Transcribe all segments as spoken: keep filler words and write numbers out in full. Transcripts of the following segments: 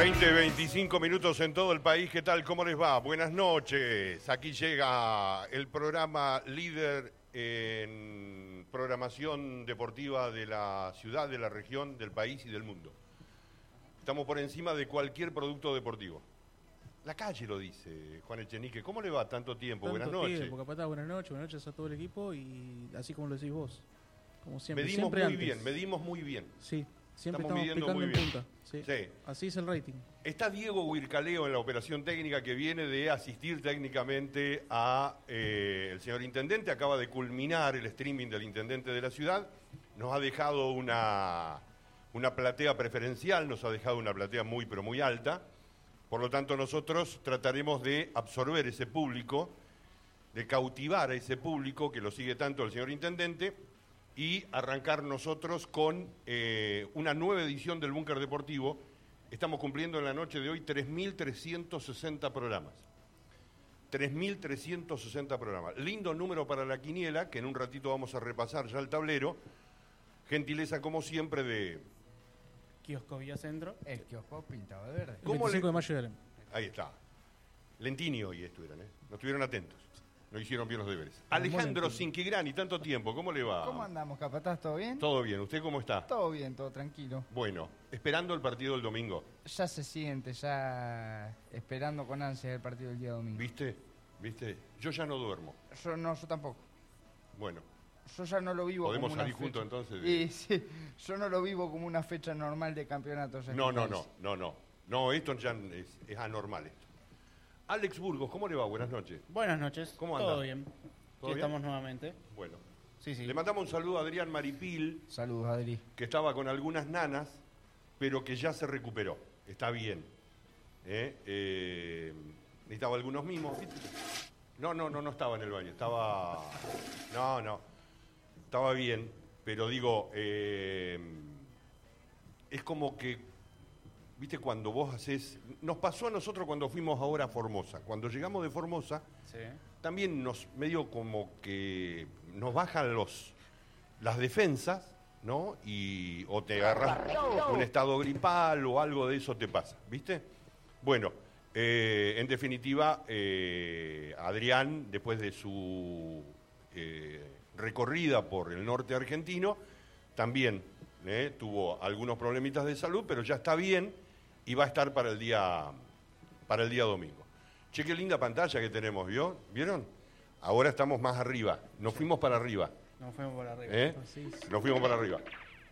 veinte, veinticinco minutos en todo el país. ¿Qué tal? ¿Cómo les va? Buenas noches. Aquí llega el programa líder en programación deportiva de la ciudad, de la región, del país y del mundo. Estamos por encima de cualquier producto deportivo. La calle lo dice, Juan Echenique. ¿Cómo le va tanto tiempo? Tanto buenas noches. Tiempo, Capataz, buenas noches. Buenas noches a todo el equipo y así como lo decís vos. Como siempre. Medimos siempre muy antes. bien, medimos muy bien. Sí, siempre Estamos estamos, midiendo picando muy en bien. punta. Sí. Sí. Así es el rating. Está Diego Huircaleo en la operación técnica, que viene de asistir técnicamente a eh, el señor intendente. Acaba de culminar el streaming del intendente de la ciudad. Nos ha dejado una, una platea preferencial, nos ha dejado una platea muy pero muy alta. Por lo tanto, nosotros trataremos de absorber ese público, de cautivar a ese público que lo sigue tanto el señor intendente y arrancar nosotros con eh, una nueva edición del Búnker Deportivo. Estamos cumpliendo en la noche de hoy tres mil trescientos sesenta programas. tres mil trescientos sesenta programas. Lindo número para la quiniela, que en un ratito vamos a repasar ya el tablero. Gentileza, como siempre, de... Kiosco Villacentro, el kiosco pintado de verde. El ¿Cómo veinticinco le- de mayo de Alem. Ahí está. Lentini hoy estuvieron, ¿eh? No estuvieron atentos. No hicieron bien los deberes. Muy Alejandro Lentini. Sinquigrani, tanto tiempo, ¿cómo le va? ¿Cómo andamos, Capataz? ¿Todo bien? Todo bien. ¿Usted cómo está? Todo bien, todo tranquilo. Bueno, esperando el partido del domingo. Ya se siente, ya esperando con ansia el partido del día domingo. ¿Viste? ¿Viste? Yo ya no duermo. Yo no, yo tampoco. Bueno, Yo ya no lo vivo ¿podemos como una salir fecha. juntos entonces? de- Y sí, yo no lo vivo como una fecha normal de campeonato. ya No, que no, es- no, no, no. No, esto ya es, es anormal esto. Alex Burgos, ¿cómo le va? Buenas noches. Buenas noches. ¿Cómo anda? Todo bien. ¿Todo Aquí bien? estamos nuevamente. Bueno. Sí, sí. Le mandamos un saludo a Adrián Maripil, Saludos, Adri. que estaba con algunas nanas, pero que ya se recuperó. Está bien. ¿Eh? Eh, necesitaba algunos mimos. ¿viste? No, no, no, no estaba en el baño. Estaba... No, no. Estaba bien, pero digo, eh, es como que, viste, cuando vos haces... Nos pasó a nosotros cuando fuimos ahora a Formosa. Cuando llegamos de Formosa, Sí. también nos medio como que nos bajan los las defensas, ¿no? Y o te agarras un estado gripal o algo de eso te pasa, ¿viste? Bueno, eh, en definitiva, eh, Adrián, después de su eh, recorrida por el norte argentino, también eh, tuvo algunos problemitas de salud, pero ya está bien y va a estar para el día para el día domingo. Che, qué linda pantalla que tenemos, ¿vio? ¿Vieron? Ahora estamos más arriba, nos fuimos para arriba. Nos fuimos por arriba. ¿eh? Así es. Nos fuimos para arriba.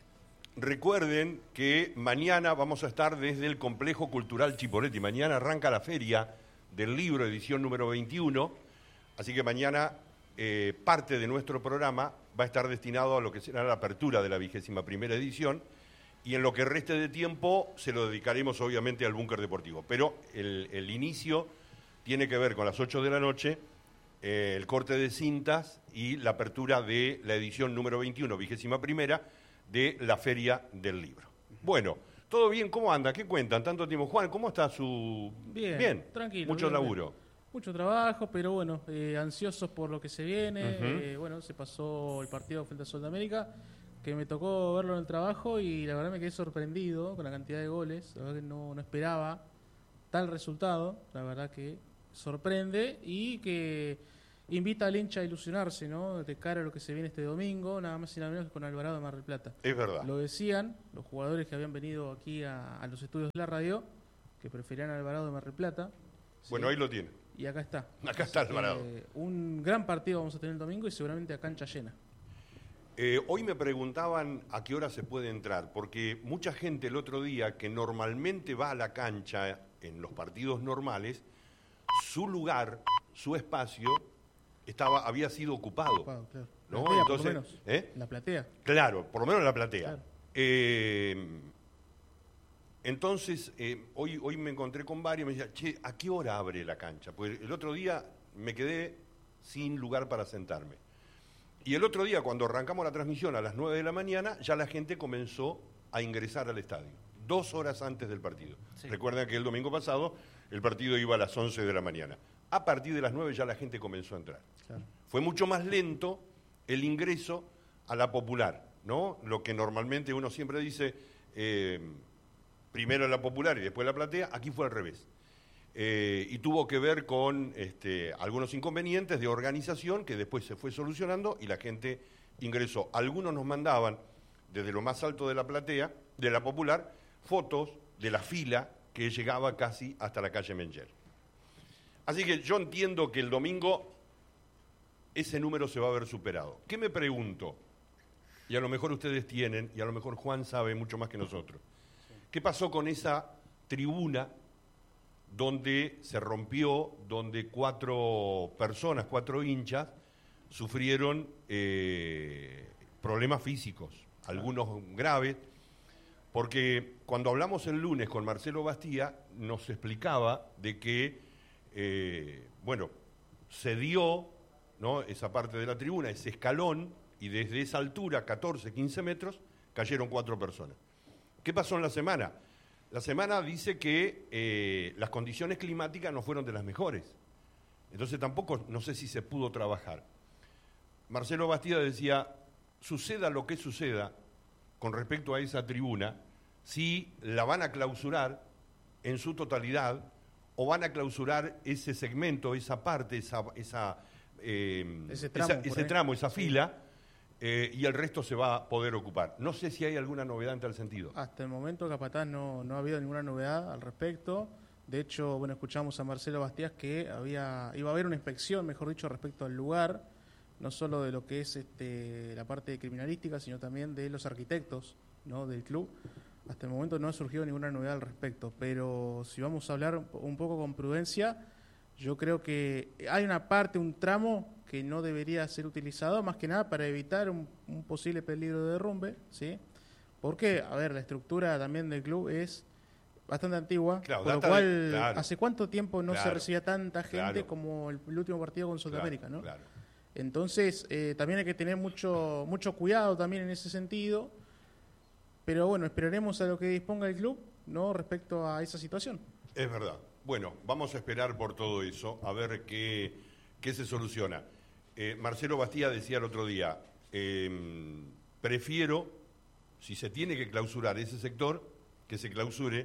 Recuerden que mañana vamos a estar desde el Complejo Cultural Chipoletti. Mañana arranca la feria del libro, edición número veintiuno. Así que mañana eh, parte de nuestro programa va a estar destinado a lo que será la apertura de la vigésima primera edición. Y en lo que reste de tiempo se lo dedicaremos obviamente al Búnker Deportivo. Pero el, el inicio tiene que ver con las ocho de la noche, eh, el corte de cintas y la apertura de la edición número veintiuno, vigésima primera, de la Feria del Libro. Bueno, ¿todo bien? ¿Cómo anda? ¿Qué cuentan? Tanto tiempo. Juan, ¿cómo está su...? Bien, tranquilo. Mucho bien, laburo. bien. Mucho trabajo, pero bueno, eh, ansiosos por lo que se viene. Ujú. eh, bueno, se pasó el partido frente a Sol de América, que me tocó verlo en el trabajo y la verdad me quedé sorprendido con la cantidad de goles. La verdad que no, no esperaba tal resultado. La verdad que sorprende y que invita al hincha a ilusionarse, ¿no? De cara a lo que se viene este domingo, nada más y nada menos que con Alvarado de Mar del Plata. Es verdad. Lo decían los jugadores que habían venido aquí a, a los estudios de la radio, que preferían a Alvarado de Mar del Plata. ¿sí? Bueno, ahí lo tiene. Y acá está. Acá está Así que, Alvarado. un gran partido vamos a tener el domingo y seguramente a cancha llena. Eh, hoy me preguntaban a qué hora se puede entrar, porque mucha gente el otro día que normalmente va a la cancha en los partidos normales, su lugar, su espacio, estaba, había sido ocupado. Ocupado, claro. ¿no? Platea, Entonces, por lo menos. ¿eh? La platea. Claro, por lo menos en la platea. Claro. Eh, entonces, eh, hoy, hoy me encontré con varios y me decían, che, ¿a qué hora abre la cancha? Pues el otro día me quedé sin lugar para sentarme. Y el otro día, cuando arrancamos la transmisión a las nueve de la mañana, ya la gente comenzó a ingresar al estadio, dos horas antes del partido. Sí. Recuerden que el domingo pasado el partido iba a las once de la mañana. A partir de las nueve ya la gente comenzó a entrar. Claro. Fue mucho más lento el ingreso a la popular, ¿no? Lo que normalmente uno siempre dice, eh, primero la Popular y después la Platea, aquí fue al revés. Eh, y tuvo que ver con este, algunos inconvenientes de organización que después se fue solucionando y la gente ingresó. Algunos nos mandaban, desde lo más alto de la Platea, de la Popular, fotos de la fila que llegaba casi hasta la calle Menger. Así que yo entiendo que el domingo ese número se va a ver superado. ¿Qué me pregunto? Y a lo mejor ustedes tienen, y a lo mejor Juan sabe mucho más que nosotros. ¿Qué pasó con esa tribuna donde se rompió, donde cuatro personas, cuatro hinchas, sufrieron eh, problemas físicos, algunos graves? Porque cuando hablamos el lunes con Marcelo Bastía, nos explicaba de que, eh, bueno, se dio, ¿no?, esa parte de la tribuna, ese escalón, y desde esa altura, catorce, quince metros, cayeron cuatro personas. ¿Qué pasó en la semana? La semana dice que eh, las condiciones climáticas no fueron de las mejores. Entonces tampoco, no sé si se pudo trabajar. Marcelo Bastía decía, suceda lo que suceda con respecto a esa tribuna, si la van a clausurar en su totalidad o van a clausurar ese segmento, esa parte, esa, esa, eh, ese tramo, esa, ese tramo esa fila, eh, y el resto se va a poder ocupar. No sé si hay alguna novedad en tal sentido. Hasta el momento, Capataz, no, no ha habido ninguna novedad al respecto. De hecho, bueno, escuchamos a Marcelo Bastías que había iba a haber una inspección, mejor dicho, respecto al lugar, no solo de lo que es este, la parte criminalística, sino también de los arquitectos, ¿no?, del club. Hasta el momento no ha surgido ninguna novedad al respecto, pero si vamos a hablar un poco con prudencia, yo creo que hay una parte, un tramo que no debería ser utilizado, más que nada para evitar un, un posible peligro de derrumbe, ¿sí? Porque, a ver, la estructura también del club es bastante antigua, claro, por lo cual, de, claro, ¿hace cuánto tiempo no claro, se recibía tanta gente claro, como el, el último partido con Sudamérica, claro, ¿no? Claro. Entonces, eh, también hay que tener mucho, mucho cuidado también en ese sentido, pero bueno, esperaremos a lo que disponga el club, ¿no?, respecto a esa situación. Es verdad. Bueno, vamos a esperar por todo eso, a ver qué, qué se soluciona. Eh, Marcelo Bastía decía el otro día, eh, prefiero, si se tiene que clausurar ese sector, que se clausure,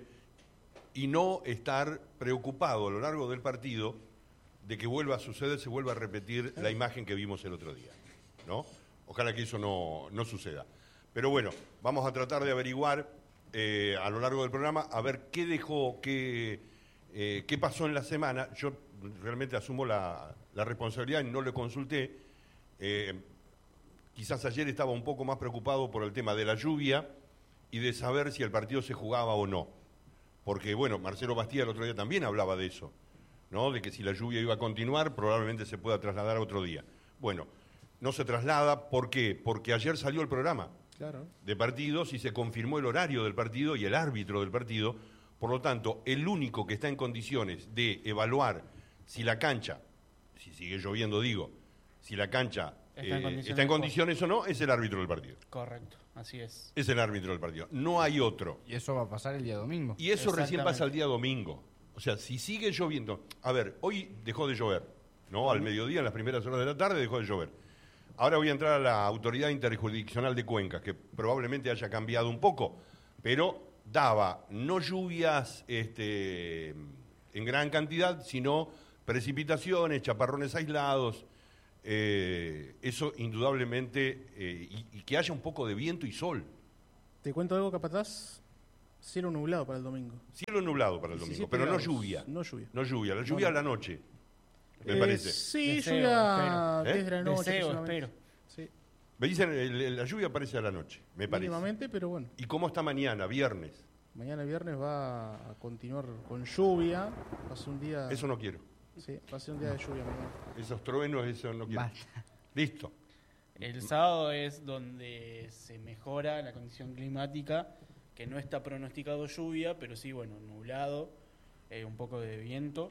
y no estar preocupado a lo largo del partido de que vuelva a suceder, se vuelva a repetir la imagen que vimos el otro día, ¿no? Ojalá que eso no, no suceda. Pero bueno, vamos a tratar de averiguar eh, a lo largo del programa, a ver qué dejó, qué, eh, qué pasó en la semana. Yo realmente asumo la, la responsabilidad y no le consulté. Eh, quizás ayer estaba un poco más preocupado por el tema de la lluvia y de saber si el partido se jugaba o no. Porque, bueno, Marcelo Bastía el otro día también hablaba de eso, ¿no?, de que si la lluvia iba a continuar, probablemente se pueda trasladar a otro día. Bueno, no se traslada, ¿por qué? Porque ayer salió el programa. Claro. De partidos y se confirmó el horario del partido y el árbitro del partido. Por lo tanto, el único que está en condiciones de evaluar si la cancha, si sigue lloviendo digo, si la cancha está en, eh, condiciones, está en condiciones o no, es el árbitro del partido. Correcto, así es. Es el árbitro del partido, no hay otro. Y eso va a pasar el día domingo. Y eso recién pasa el día domingo. O sea, si sigue lloviendo, a ver, hoy dejó de llover, ¿no? Al mediodía, en las primeras horas de la tarde, dejó de llover. Ahora voy a entrar a la Autoridad Interjurisdiccional de Cuencas, que probablemente haya cambiado un poco, pero daba no lluvias este, en gran cantidad, sino precipitaciones, chaparrones aislados, eh, eso indudablemente, eh, y, y que haya un poco de viento y sol. ¿Te cuento algo, Capataz? Cielo nublado para el domingo. Cielo nublado para el domingo, pero no lluvia. No lluvia. No lluvia, la lluvia no, a la noche. Me eh, parece. Sí, Deseo, lluvia espero. desde la noche. Deseo, espero. Sí. Me dicen, el, el, la lluvia aparece a la noche, me parece. Mínimamente, pero bueno. ¿Y cómo está mañana, viernes? Mañana viernes va a continuar con lluvia. Va a ser un día... Eso no quiero. Sí, va a ser un día de lluvia mañana. Esos truenos, eso no quiero. Basta. Listo. El sábado es donde se mejora la condición climática, que no está pronosticado lluvia, pero sí, bueno, nublado, eh, un poco de viento.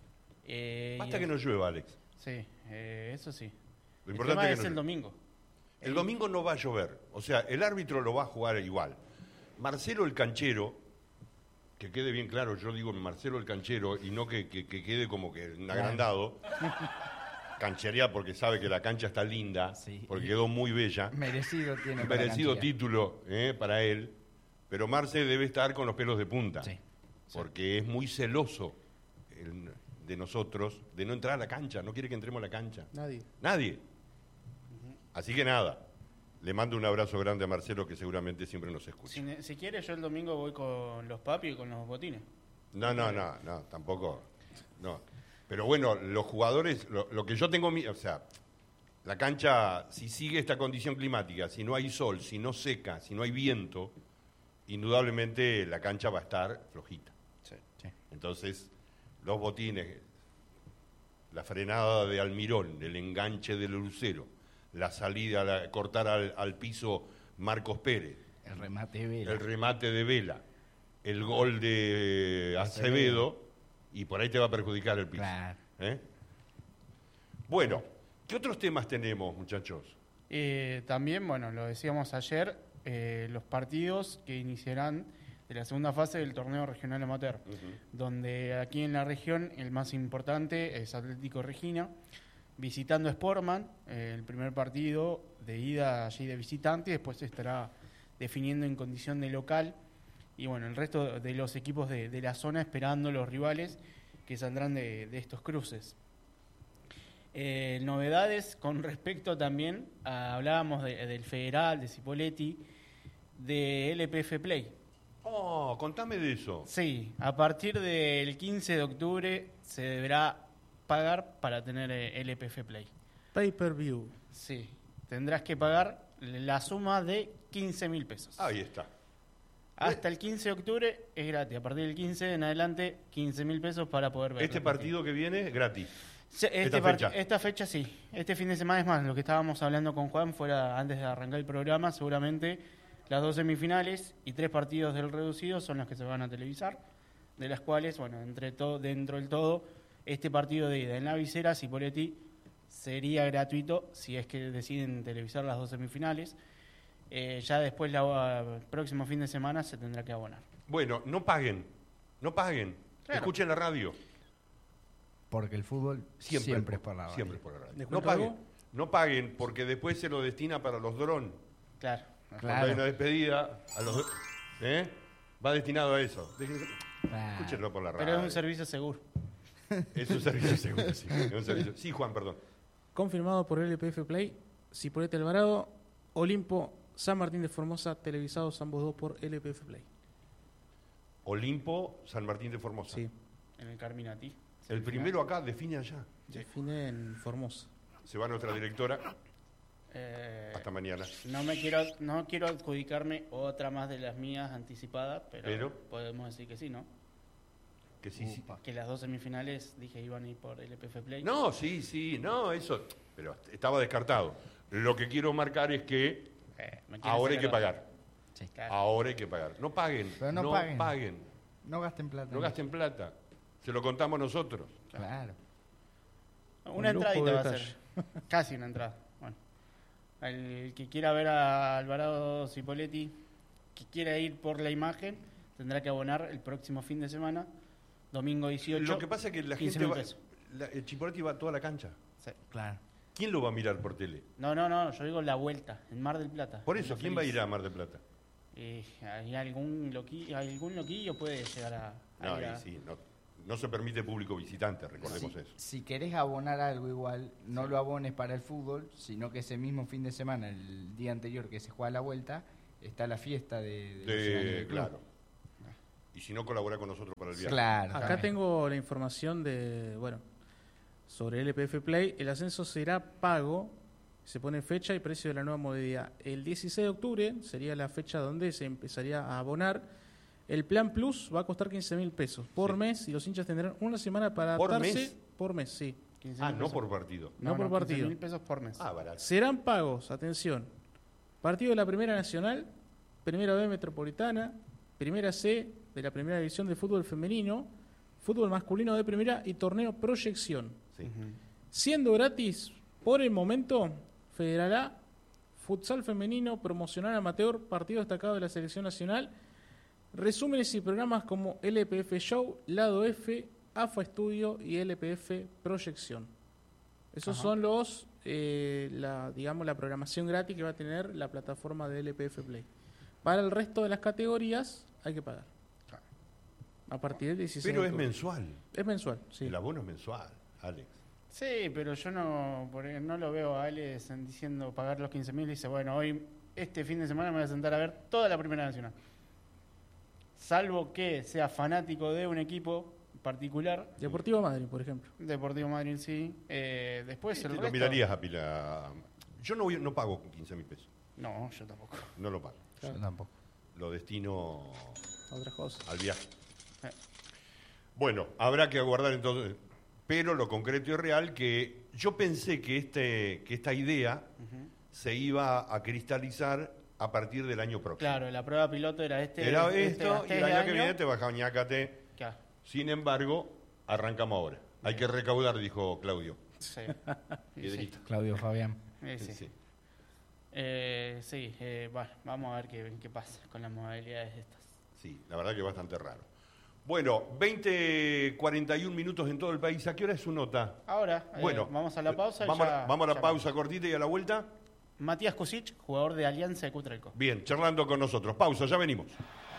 Eh, Basta y que el- no llueva, Alex. Sí, eh, eso sí. Lo El importante tema es es que no el llueva. domingo. El domingo no va a llover. O sea, el árbitro lo va a jugar igual. Marcelo el Canchero, que quede bien claro, yo digo Marcelo el Canchero y no que, que- que quede como que un agrandado. Canchería porque sabe que la cancha está linda, Sí. porque quedó muy bella. Merecido tiene Un para merecido Canchilla. título eh, para él. Pero Marce debe estar con los pelos de punta, Sí. porque es muy celoso el- de nosotros de no entrar a la cancha, no quiere que entremos a la cancha. Nadie. Nadie. Así que nada, le mando un abrazo grande a Marcelo, que seguramente siempre nos escucha. Si, ne- si quiere, yo el domingo voy con los papi y con los botines. No, no, no, no, tampoco. No. Pero bueno, los jugadores, lo, lo que yo tengo, mi- o sea, la cancha, si sigue esta condición climática, si no hay sol, si no seca, si no hay viento, indudablemente la cancha va a estar flojita. Sí. Entonces, los botines, la frenada de Almirón, el enganche del Lucero, la salida, la, cortar al, al piso Marcos Pérez, El remate de Vela. el remate de Vela, el gol de Acevedo, y por ahí te va a perjudicar el piso. Claro. ¿Eh? Bueno, ¿qué otros temas tenemos, muchachos? Eh, también, bueno, lo decíamos ayer, eh, los partidos que iniciarán de la segunda fase del torneo regional amateur, donde aquí en la región el más importante es Atlético Regina, visitando Sportman, eh, el primer partido de ida allí de visitante, y después se estará definiendo en condición de local, y bueno, el resto de los equipos de, de la zona esperando los rivales que saldrán de, de estos cruces. Eh, novedades con respecto también, a- hablábamos de- del Federal, de Cipolletti, de L P F Play. Oh, contame de eso. Sí, a partir del quince de octubre se deberá pagar para tener eh, L P F Play. Pay per view. Sí, tendrás que pagar la suma de quince mil pesos. Ahí está. Hasta el quince de octubre es gratis, a partir del quince en adelante quince mil pesos para poder ver. Este los partidos. partido que viene, gratis. Sí, este esta part- fecha. esta fecha sí. Este fin de semana es más, lo que estábamos hablando con Juan fuera antes de arrancar el programa, seguramente las dos semifinales y tres partidos del reducido son los que se van a televisar, de las cuales, bueno, entre todo, dentro del todo, este partido de ida en la visera, Cipolletti, sería gratuito si es que deciden televisar las dos semifinales. Eh, ya después, la, el próximo fin de semana, se tendrá que abonar. Bueno, no paguen, no paguen. Claro. Escuchen la radio. Porque el fútbol Siempre, siempre, es por la radio. Siempre es por la radio. ¿Les No cuento paguen, algo? no paguen, porque después se lo destina para los drones. Claro. Cuando Claro. hay una despedida, a los, ¿eh? va destinado a eso. Déjense- Claro. Escúchenlo por la radio. Pero es un servicio seguro. Es un servicio seguro, sí. Es un servicio. Sí, Juan, perdón. Confirmado por L P F Play, Cipolletti Alvarado, Olimpo, San Martín de Formosa, televisados ambos dos por L P F Play. Olimpo, San Martín de Formosa. Sí, En el Carminati. El primero acá define allá. define en Formosa. Se va nuestra directora. Eh, Hasta mañana. No me quiero, no quiero adjudicarme otra más de las mías anticipadas, pero, Pero. podemos decir que sí, ¿no? Que sí, sí. Que las dos semifinales dije iban a ir por L P F Play. No, sí, sí, no, eso. Pero estaba descartado. Lo que quiero marcar es que Eh, me quieren ahora hay que sacar- pagar. Sí. Claro. Ahora hay que pagar. No paguen. Pero no no paguen. paguen. No gasten plata. No gasten plata. Se lo contamos nosotros. Claro. Una Un lujo entradita de va a detalle. ser. Casi una entrada. Bueno. El que quiera ver a Alvarado Cipolletti, que quiera ir por la imagen, tendrá que abonar el próximo fin de semana, domingo dieciocho. Lo que pasa es que la quince gente mil va. pesos. la- el Chipolletti va a toda la cancha. Sí. Claro. ¿Quién lo va a mirar por tele? No, no, no, yo digo la vuelta, en Mar del Plata. Por eso, Lo ¿quién va a feliz. ir a Mar del Plata? Eh, hay algún loquillo, algún loquillo puede llegar a, a No, ir y a- sí, no, no se permite público visitante, recordemos Si, eso. si querés abonar algo igual, no lo abones para el fútbol, sino que ese mismo fin de semana, el día anterior que se juega la vuelta, está la fiesta de, de los cien años De- del club. claro. Y si no, colabora con nosotros para el viaje. Claro. Acá también. tengo la información de, bueno, sobre L P F Play. El ascenso será pago, se pone fecha y precio de la nueva modalidad. El dieciséis de octubre sería la fecha donde se empezaría a abonar. El plan Plus va a costar quince mil pesos por Sí. mes y los hinchas tendrán una semana para ¿Por adaptarse. mes? Por mes, sí. quince Ah, mil no pesos. por partido. No por partido. mil pesos por mes. Ah, barato. Serán pagos, atención. Partido de la Primera Nacional, Primera B Metropolitana, Primera C de la Primera División de Fútbol Femenino, Fútbol Masculino de Primera y Torneo Proyección. Sí. Siendo gratis, por el momento, Federal A, Futsal Femenino, Promocional Amateur, Partido Destacado de la Selección Nacional, resúmenes y programas como L P F Show, Lado F, A F A Estudio y L P F Proyección. Esos Ajá. son los, eh, la, digamos, la programación gratis que va a tener la plataforma de L P F Play. Para el resto de las categorías hay que pagar. A partir del dieciséis Pero de es octubre. mensual. Es mensual, sí. El abono es mensual, Alex. Sí, pero yo no por- no lo veo a Alex en- diciendo pagar los quince mil. Dice, bueno, hoy, este fin de semana me voy a sentar a ver toda la Primera Nacional. Salvo que sea fanático de un equipo particular, Deportivo Madrid, por ejemplo. Deportivo Madrid sí. Eh, después el Lo resto... mirarías a pila. Yo no, voy, no pago quince mil pesos. No, yo tampoco. No lo pago. Yo tampoco. Lo destino Otra cosa. al viaje. Eh. Bueno, habrá que aguardar entonces. Pero lo concreto y real que yo pensé que, este, que esta idea Ujú. se iba a cristalizar a partir del año próximo. Claro, la prueba piloto era este. Era este esto y gasté el de año que viene te baja ñácate. Claro, Sin embargo, arrancamos ahora. Hay que recaudar, dijo Claudio. sí. Sí, Piedrita. Claudio Fabián. sí, sí. Sí. Eh, sí, eh, bueno, vamos a ver qué, qué pasa con las modalidades estas. Sí, la verdad que es bastante raro. Bueno, veinte cuarenta y un minutos en todo el país. ¿A qué hora es su nota? Ahora, eh, Bueno, vamos a la pausa. y Vamos, ya- a, vamos a la ya pausa cortita y a la vuelta. Matías Kusic, jugador de Alianza de Cutralcó. Bien, charlando con nosotros. Pausa, ya venimos.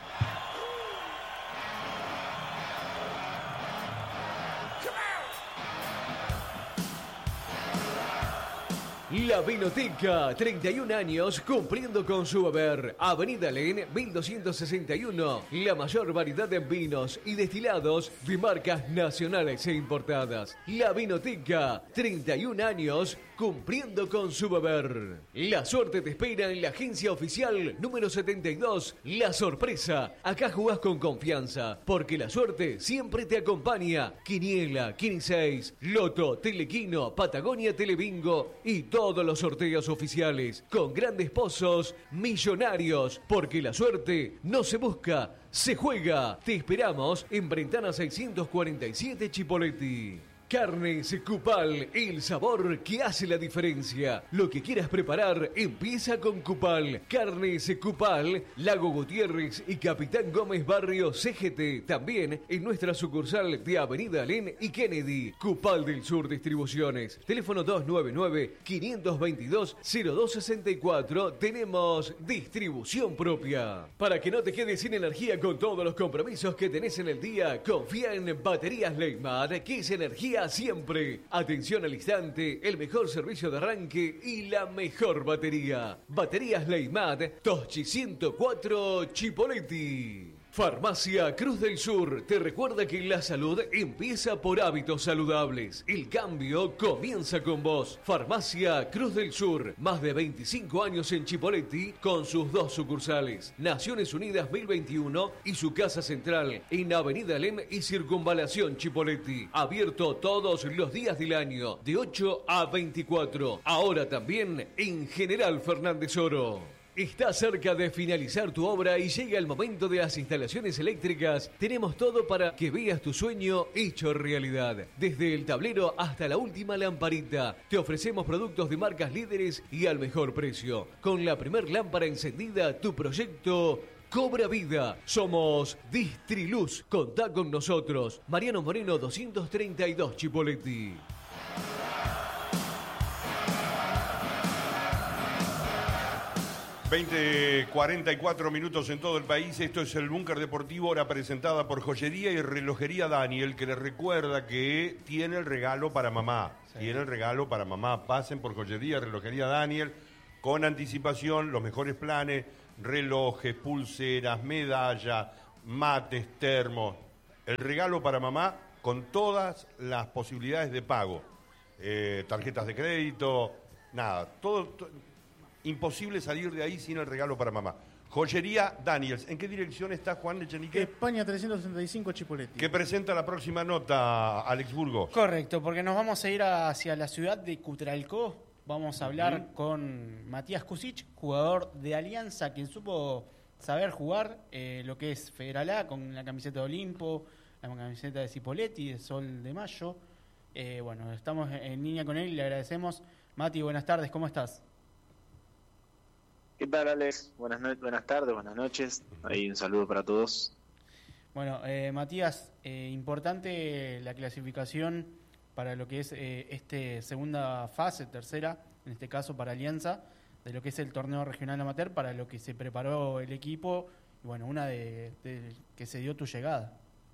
La Vinoteca, treinta y un años cumpliendo con su haber. Avenida Len, mil doscientos sesenta y uno. La mayor variedad de vinos y destilados de marcas nacionales e importadas. La Vinoteca, treinta y un años cumpliendo con su haber. La suerte te espera en la agencia oficial número setenta y dos, La Sorpresa. Acá jugás con confianza, porque la suerte siempre te acompaña. Quiniela, quiniseis, Loto, Telequino, Patagonia Telebingo y todos los sorteos oficiales, con grandes pozos millonarios, porque la suerte no se busca, se juega. Te esperamos en Brentana seiscientos cuarenta y siete Chipoleti. Carnes Cupal, el sabor que hace la diferencia. Lo que quieras preparar empieza con Cupal. Carnes Cupal, Lago Gutiérrez y Capitán Gómez Barrio C G T. También en nuestra sucursal de Avenida Alén y Kennedy. Cupal del Sur Distribuciones. Teléfono dos nueve nueve, cinco dos dos, cero dos seis cuatro. Tenemos distribución propia. Para que no te quedes sin energía con todos los compromisos que tenés en el día, confía en Baterías Leymad, que es energía siempre. Atención al instante, el mejor servicio de arranque y la mejor batería. Baterías Leymad, Toschi ciento cuatro Chipoleti. Farmacia Cruz del Sur te recuerda que la salud empieza por hábitos saludables. El cambio comienza con vos. Farmacia Cruz del Sur, más de veinticinco años en Chipoleti con sus dos sucursales. Naciones Unidas mil veintiuno y su casa central en Avenida Lem y Circunvalación Chipoleti. Abierto todos los días del año, de ocho a veinticuatro. Ahora también en General Fernández Oro. Está cerca de finalizar tu obra y llega el momento de las instalaciones eléctricas. Tenemos todo para que veas tu sueño hecho realidad. Desde el tablero hasta la última lamparita. Te ofrecemos productos de marcas líderes y al mejor precio. Con la primer lámpara encendida, tu proyecto cobra vida. Somos Distriluz. Contá con nosotros. Mariano Moreno doscientos treinta y dos Chipoleti. veinte cuarenta y cuatro minutos en todo el país. Esto es el Búnker Deportivo, hora presentada por Joyería y Relojería Daniel, que les recuerda que tiene el regalo para mamá. Sí. Tiene el regalo para mamá. Pasen por Joyería y Relojería Daniel con anticipación, los mejores planes, relojes, pulseras, medallas, mates, termos. El regalo para mamá con todas las posibilidades de pago. Eh, tarjetas de crédito, nada, todo... todo imposible salir de ahí sin el regalo para mamá. Joyería Daniels. ¿En qué dirección está Juan Echenique? España trescientos sesenta y cinco Chipoleti. Que presenta la próxima nota, Alex Burgos. Correcto, porque nos vamos a ir hacia la ciudad de Cutralcó. Vamos a hablar Ujú. con Matías Kusic, jugador de Alianza, quien supo saber jugar eh, lo que es Federal A con la camiseta de Olimpo, la camiseta de Cipolletti, de Sol de Mayo. Eh, bueno, estamos en línea con él y le agradecemos. Mati, buenas tardes, ¿cómo estás? ¿Qué tal, Alex? Buenas, no- buenas tardes, buenas noches. Ahí un saludo para todos. Bueno, eh, Matías, eh, importante la clasificación para lo que es eh, este segunda fase, tercera, en este caso para Alianza, de lo que es el torneo regional amateur para lo que se preparó el equipo y bueno, una de, de que se dio tu llegada.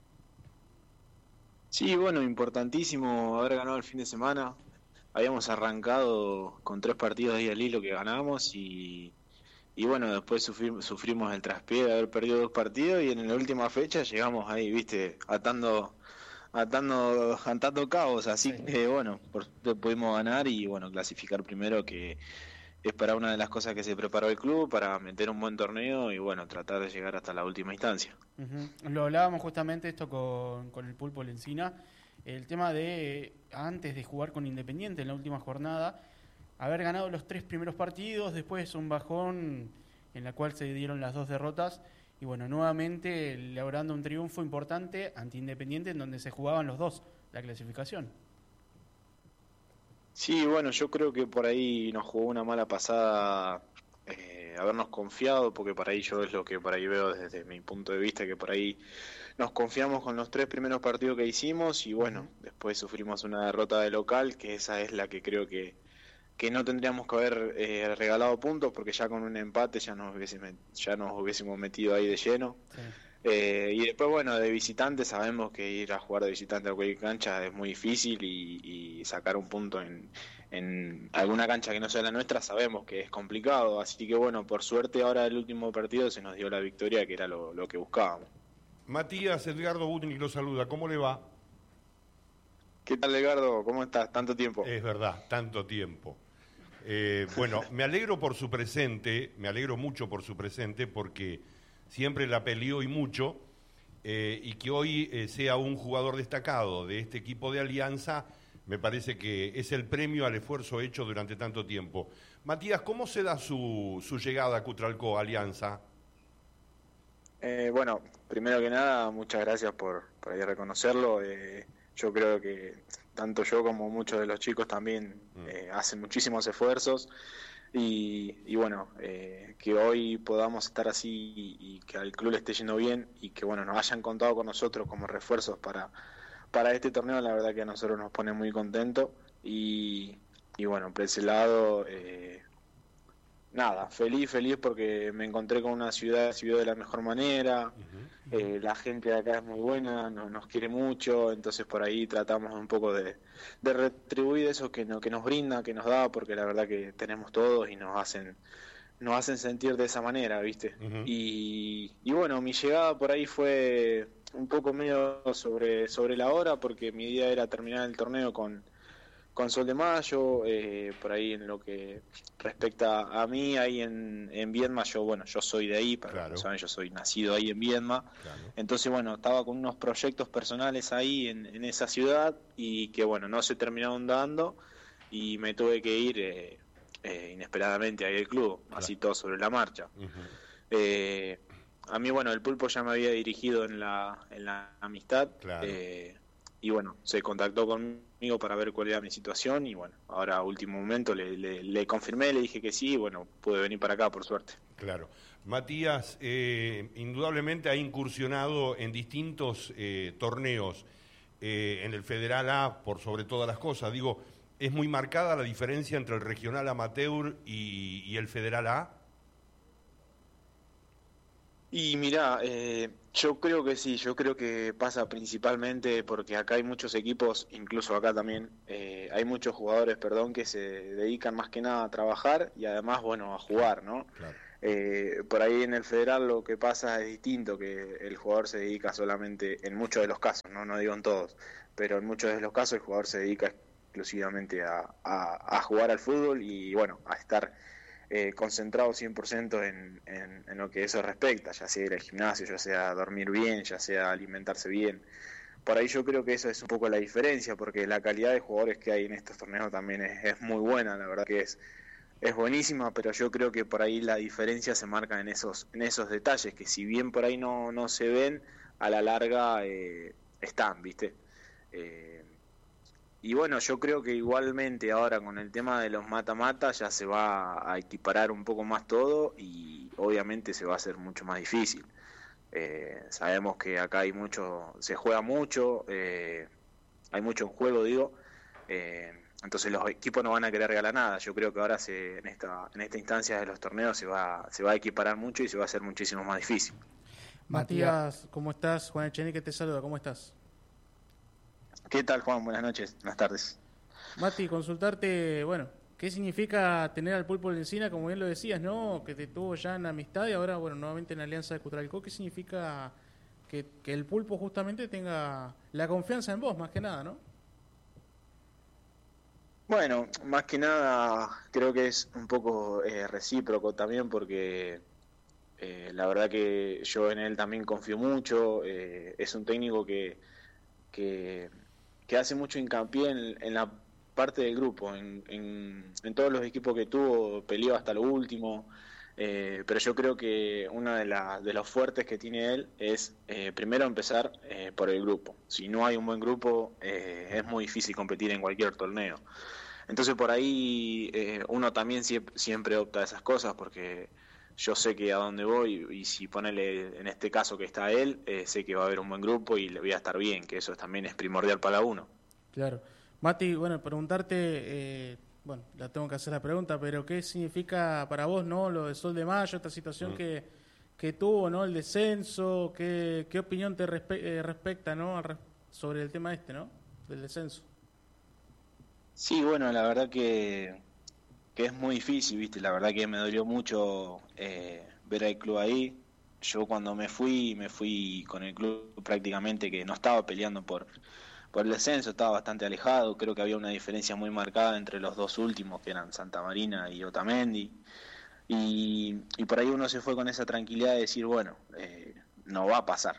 Sí, bueno, importantísimo haber ganado el fin de semana. Habíamos arrancado con tres partidos ahí al hilo que ganamos y, y bueno, después sufrimos, sufrimos el traspié de haber perdido dos partidos y en la última fecha llegamos ahí, viste, atando atando atando cabos, así Sí. que bueno, por suerte pudimos ganar y bueno, clasificar primero, que es para una de las cosas que se preparó el club, para meter un buen torneo y bueno, tratar de llegar hasta la última instancia. Uh-huh. Lo hablábamos justamente esto con, con el Pulpo Lencina, el tema de antes de jugar con Independiente en la última jornada, haber ganado los tres primeros partidos, después un bajón en la cual se dieron las dos derrotas y bueno, nuevamente logrando un triunfo importante ante Independiente en donde se jugaban los dos la clasificación. Sí, bueno, yo creo que por ahí nos jugó una mala pasada eh, habernos confiado, porque por ahí yo es lo que por ahí veo desde mi punto de vista, que por ahí nos confiamos con los tres primeros partidos que hicimos y bueno, después sufrimos una derrota de local, que esa es la que creo que, que no tendríamos que haber eh, regalado puntos, porque ya con un empate ya nos, hubiésemos, ya nos hubiésemos metido ahí de lleno. Sí. Eh, y después, bueno, de visitante sabemos que ir a jugar de visitante a cualquier cancha es muy difícil y, y sacar un punto en, en alguna cancha que no sea la nuestra sabemos que es complicado, así que bueno, por suerte ahora el último partido se nos dio la victoria, que era lo, lo que buscábamos. Matías, Edgardo Butnik lo saluda, ¿cómo le va? ¿Qué tal, Edgardo? ¿Cómo estás? Tanto tiempo. Es verdad, tanto tiempo. Eh, bueno, me alegro por su presente, me alegro mucho por su presente porque siempre la peleó y mucho, eh, y que hoy eh, sea un jugador destacado de este equipo de Alianza, me parece que es el premio al esfuerzo hecho durante tanto tiempo. Matías, ¿cómo se da su, su llegada a Cutralcó, Alianza? Eh, bueno, primero que nada, muchas gracias por, por ahí reconocerlo. Eh, yo creo que tanto yo como muchos de los chicos también eh, hacen muchísimos esfuerzos y, y bueno, eh, que hoy podamos estar así y, y que al club le esté yendo bien y que bueno, nos hayan contado con nosotros como refuerzos para, para este torneo, la verdad que a nosotros nos pone muy contentos y, y bueno, por ese lado... Eh, Nada, feliz, feliz porque me encontré con una ciudad que vivió de la mejor manera, uh-huh. eh, la gente de acá es muy buena, no, nos quiere mucho, entonces por ahí tratamos un poco de, de retribuir eso que, no, que nos brinda, que nos da, porque la verdad que tenemos todos y nos hacen nos hacen sentir de esa manera, ¿viste? Uh-huh. Y, y bueno, mi llegada por ahí fue un poco medio sobre, sobre la hora, porque mi idea era terminar el torneo con... con Sol de Mayo, eh, por ahí en lo que respecta a mí, ahí en, en Viedma, yo bueno, yo soy de ahí, para claro. los que saben, yo soy nacido ahí en Viedma, claro. Entonces bueno, estaba con unos proyectos personales ahí en, en esa ciudad y que bueno, no se terminaron dando y me tuve que ir eh, eh, inesperadamente ahí al club, claro. Así todo sobre la marcha. Uh-huh. eh, a mí bueno, el Pulpo ya me había dirigido en la, en la amistad, claro. eh, y bueno, se contactó conmigo para ver cuál era mi situación y bueno, ahora a último momento le, le, le confirmé, le dije que sí y bueno, pude venir para acá por suerte. Claro. Matías, eh, indudablemente ha incursionado en distintos eh, torneos, eh, en el Federal A por sobre todas las cosas. Digo, ¿es muy marcada la diferencia entre el regional amateur y, y el Federal A? Y mirá, eh, yo creo que sí, yo creo que pasa principalmente porque acá hay muchos equipos, incluso acá también, eh, hay muchos jugadores, perdón, que se dedican más que nada a trabajar y además, bueno, a jugar, ¿no? Claro. Eh, por ahí en el Federal lo que pasa es distinto, que el jugador se dedica solamente, en muchos de los casos, no, no digo en todos, pero en muchos de los casos el jugador se dedica exclusivamente a, a, a jugar al fútbol y, bueno, a estar... Eh, concentrado cien por ciento en, en, en lo que eso respecta, ya sea ir al gimnasio, ya sea dormir bien, ya sea alimentarse bien. Por ahí yo creo que eso es un poco la diferencia, porque la calidad de jugadores que hay en estos torneos también es, es muy buena, la verdad que es, es buenísima, pero yo creo que por ahí la diferencia se marca en esos, en esos detalles, que si bien por ahí no, no se ven, a la larga eh, están, ¿viste? Eh, Y bueno, yo creo que igualmente ahora con el tema de los mata-mata ya se va a equiparar un poco más todo y obviamente se va a hacer mucho más difícil. Eh, sabemos que acá hay mucho, se juega mucho, eh, hay mucho en juego, digo, eh, entonces los equipos no van a querer regalar nada. Yo creo que ahora se, en esta en esta instancia de los torneos se va se va a equiparar mucho y se va a hacer muchísimo más difícil. Matías, ¿cómo estás? Juan Echenique te saluda, ¿cómo estás? ¿Qué tal, Juan? Buenas noches, buenas tardes. Mati, consultarte, bueno, ¿qué significa tener al Pulpo Lencina, como bien lo decías, ¿no? Que te tuvo ya en amistad y ahora, bueno, nuevamente en Alianza de Cutralcó. ¿Qué significa que, que el Pulpo justamente tenga la confianza en vos, más que nada, ¿no? Bueno, más que nada creo que es un poco eh, recíproco también porque eh, la verdad que yo en él también confío mucho. Eh, es un técnico que, que, que hace mucho hincapié en, en la parte del grupo, en, en, en todos los equipos que tuvo, peleó hasta lo último. Eh, pero yo creo que uno de, la, de los fuertes que tiene él es eh, primero empezar eh, por el grupo. Si no hay un buen grupo eh, es muy difícil competir en cualquier torneo. Entonces por ahí eh, uno también siempre, siempre opta a esas cosas porque yo sé que a dónde voy y, y si ponele en este caso que está él, eh, sé que va a haber un buen grupo y le voy a estar bien, que eso también es primordial para uno. Claro. Mati, bueno, preguntarte, eh, bueno, la tengo que hacer la pregunta, pero ¿qué significa para vos, no, lo de Sol de Mayo, esta situación mm. que, que tuvo, no, el descenso? ¿Qué, qué opinión te respe- eh, respecta, no, sobre el tema este, no, del descenso? Sí, bueno, la verdad que, que es muy difícil, ¿viste? La verdad que me dolió mucho eh, ver al club ahí. Yo cuando me fui, me fui con el club prácticamente que no estaba peleando por, por el descenso, estaba bastante alejado. Creo que había una diferencia muy marcada entre los dos últimos, que eran Santa Marina y Otamendi. Y, y por ahí uno se fue con esa tranquilidad de decir, bueno, eh, no va a pasar.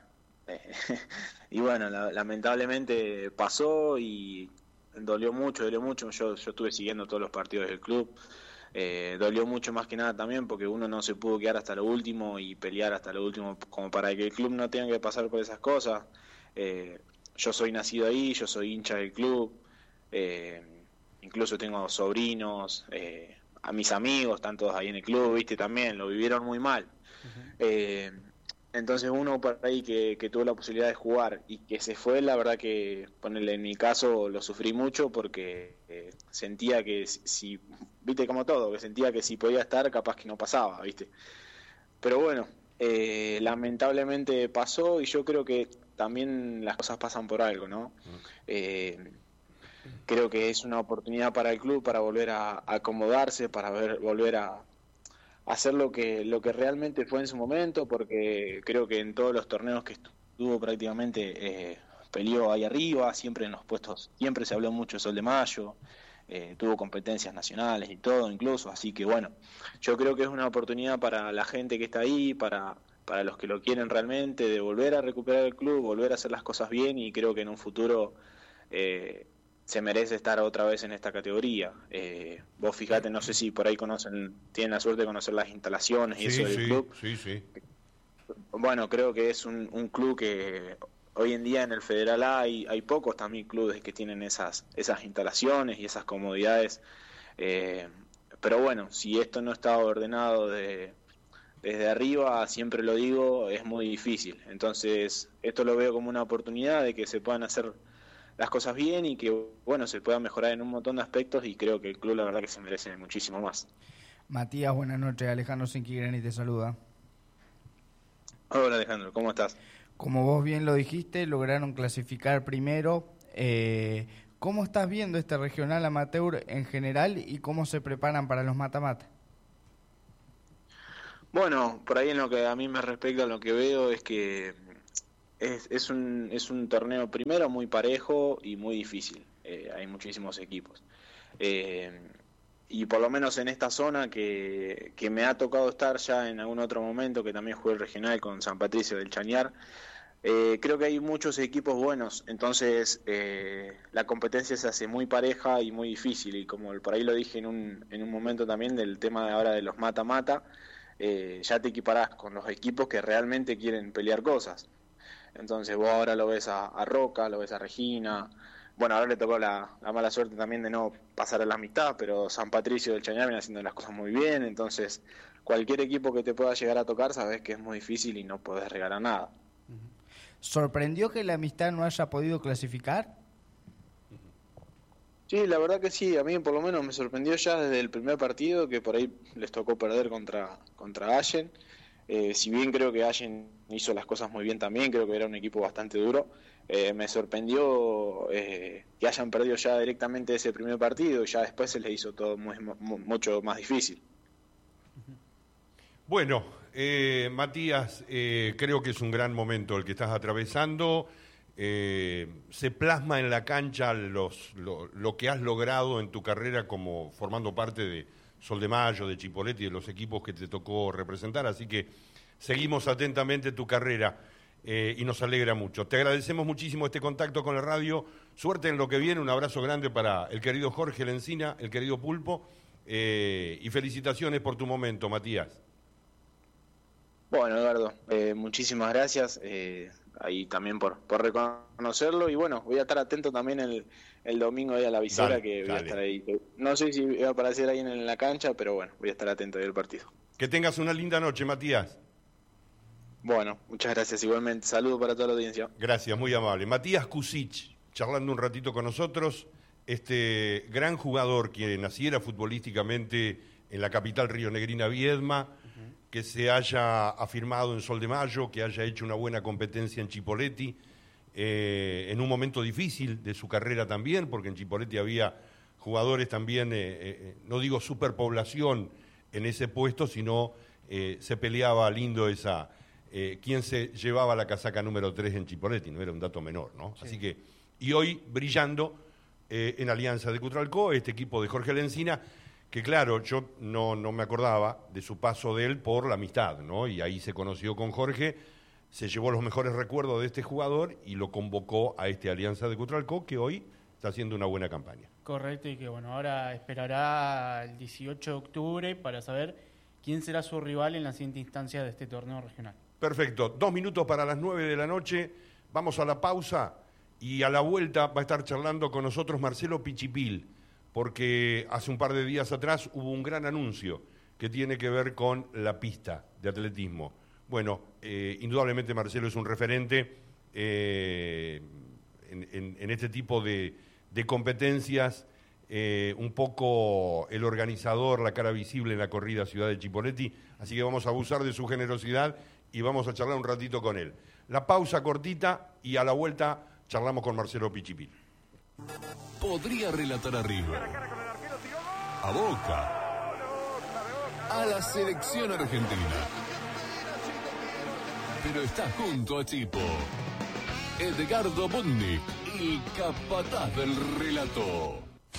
Y bueno, la, lamentablemente pasó y dolió mucho, dolió mucho. Yo, yo estuve siguiendo todos los partidos del club. Eh, dolió mucho más que nada también porque uno no se pudo quedar hasta lo último y pelear hasta lo último como para que el club no tenga que pasar por esas cosas. Eh, yo soy nacido ahí, yo soy hincha del club, eh, incluso tengo sobrinos, eh, a mis amigos, están todos ahí en el club, viste, también lo vivieron muy mal. Uh-huh. eh, Entonces uno por ahí que, que tuvo la posibilidad de jugar y que se fue, la verdad que, ponerle en mi caso, lo sufrí mucho porque eh, sentía que si, viste como todo, que sentía que si podía estar, capaz que no pasaba, viste. Pero bueno, eh, lamentablemente pasó y yo creo que también las cosas pasan por algo, ¿no? Eh, creo que es una oportunidad para el club para volver a, a acomodarse, para ver, volver a hacer lo que lo que realmente fue en su momento, porque creo que en todos los torneos que estuvo prácticamente eh, peleó ahí arriba, siempre en los puestos, siempre se habló mucho de Sol de Mayo, eh, tuvo competencias nacionales y todo incluso, así que bueno, yo creo que es una oportunidad para la gente que está ahí, para, para los que lo quieren realmente, de volver a recuperar el club, volver a hacer las cosas bien y creo que en un futuro eh, se merece estar otra vez en esta categoría. Eh, vos fijate, no sé si por ahí conocen, tienen la suerte de conocer las instalaciones y sí, eso del sí, club. Sí, sí. Bueno, creo que es un, un club que hoy en día en el Federal A hay, hay pocos también clubes que tienen esas, esas instalaciones y esas comodidades. Eh, pero bueno, si esto no está ordenado de, desde arriba, siempre lo digo, es muy difícil. Entonces, esto lo veo como una oportunidad de que se puedan hacer las cosas bien y que bueno se pueda mejorar en un montón de aspectos y creo que el club la verdad que se merece muchísimo más. Matías, buenas noches, Alejandro Sinquigrani te saluda. Hola Alejandro, ¿cómo estás? Como vos bien lo dijiste, lograron clasificar primero. Eh, ¿Cómo estás viendo este regional amateur en general y cómo se preparan para los mata-mata? Bueno, por ahí en lo que a mí me respecta, lo que veo es que Es, es, un, es un torneo primero muy parejo y muy difícil, eh, hay muchísimos equipos eh, y por lo menos en esta zona que, que me ha tocado estar ya en algún otro momento, que también jugué el regional con San Patricio del Chañar, eh, creo que hay muchos equipos buenos, entonces eh, la competencia se hace muy pareja y muy difícil y como por ahí lo dije en un, en un momento también del tema de ahora de los mata-mata, eh, ya te equiparás con los equipos que realmente quieren pelear cosas. Entonces vos ahora lo ves a, a Roca, lo ves a Regina, bueno, ahora le tocó la, la mala suerte también de no pasar a la mitad, pero San Patricio del Chañar viene haciendo las cosas muy bien, entonces cualquier equipo que te pueda llegar a tocar sabes que es muy difícil y no podés regalar nada. ¿Sorprendió que la Amistad no haya podido clasificar? Sí, la verdad que sí, a mí por lo menos me sorprendió ya desde el primer partido, que por ahí les tocó perder contra, contra Allen. Eh, si bien creo que Allen hizo las cosas muy bien también, creo que era un equipo bastante duro, eh, me sorprendió eh, que hayan perdido ya directamente ese primer partido y ya después se les hizo todo muy, muy, mucho más difícil. Bueno, eh, Matías, eh, creo que es un gran momento el que estás atravesando. Eh, se plasma en la cancha los, lo, lo que has logrado en tu carrera como formando parte de Sol de Mayo, de Chipoleti, de los equipos que te tocó representar, así que seguimos atentamente tu carrera eh, y nos alegra mucho. Te agradecemos muchísimo este contacto con la radio, suerte en lo que viene, un abrazo grande para el querido Jorge Lencina, el querido Pulpo, eh, y felicitaciones por tu momento, Matías. Bueno, Eduardo, eh, muchísimas gracias. Eh, ahí también por, por reconocerlo y bueno, voy a estar atento también el, el domingo ahí a la visera. Dale, que voy dale. a estar ahí. No sé si voy a aparecer ahí en la cancha, pero bueno, voy a estar atento ahí al partido. Que tengas una linda noche, Matías. Bueno, muchas gracias igualmente. Saludos para toda la audiencia. Gracias, muy amable. Matías Kusic, charlando un ratito con nosotros, este gran jugador que naciera futbolísticamente en la capital rionegrina Viedma, que se haya afirmado en Sol de Mayo, que haya hecho una buena competencia en Chipoleti, eh, en un momento difícil de su carrera también, porque en Chipoleti había jugadores también, eh, eh, no digo superpoblación en ese puesto, sino eh, se peleaba lindo esa, eh, quién se llevaba la casaca número tres en Chipoleti, no era un dato menor, ¿no? Sí. Así que, y hoy brillando eh, en Alianza de Cutralcó, este equipo de Jorge Lencina, que claro, yo no, no me acordaba de su paso de él por la amistad, ¿no? Y ahí se conoció con Jorge, se llevó los mejores recuerdos de este jugador y lo convocó a este Alianza de Cutralcó, que hoy está haciendo una buena campaña. Correcto, y que bueno, ahora esperará el dieciocho de octubre para saber quién será su rival en la siguiente instancia de este torneo regional. Perfecto, dos minutos para las nueve de la noche, vamos a la pausa y a la vuelta va a estar charlando con nosotros Marcelo Pichipil, porque hace un par de días atrás hubo un gran anuncio que tiene que ver con la pista de atletismo. Bueno, eh, indudablemente Marcelo es un referente eh, en, en, en este tipo de, de competencias, eh, un poco el organizador, la cara visible en la corrida Ciudad de Chipoleti, así que vamos a abusar de su generosidad y vamos a charlar un ratito con él. La pausa cortita y a la vuelta charlamos con Marcelo Pichipil. Podría relatar a River, a Boca, a la selección argentina, pero está junto a Chipo, Edgardo Bondi, el capataz del relato.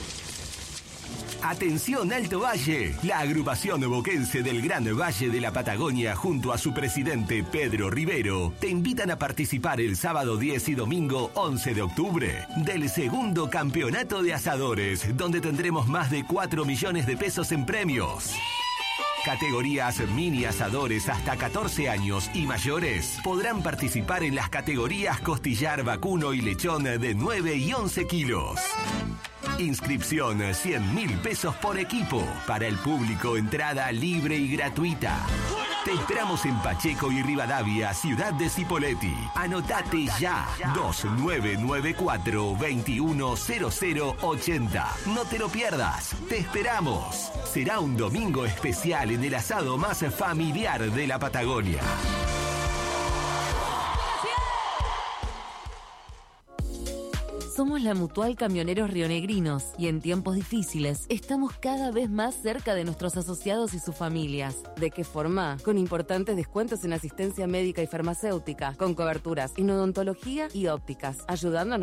Atención Alto Valle, la agrupación boquense del Gran Valle de la Patagonia junto a su presidente Pedro Rivero te invitan a participar el sábado diez y domingo once de octubre del segundo campeonato de asadores, donde tendremos más de cuatro millones de pesos en premios. Categorías mini asadores hasta catorce años y mayores podrán participar en las categorías costillar, vacuno y lechón de nueve y once kilos. Inscripción cien mil pesos por equipo. Para el público, entrada libre y gratuita. Te esperamos en Pacheco y Rivadavia, ciudad de Cipolletti. Anotate ya. dos nueve nueve cuatro, dos uno cero cero ocho cero. No te lo pierdas. Te esperamos. Será un domingo especial en el asado más familiar de la Patagonia. Somos la Mutual Camioneros Rionegrinos y en tiempos difíciles estamos cada vez más cerca de nuestros asociados y sus familias. ¿De qué forma? Con importantes descuentos en asistencia médica y farmacéutica, con coberturas en odontología y ópticas, ayudando a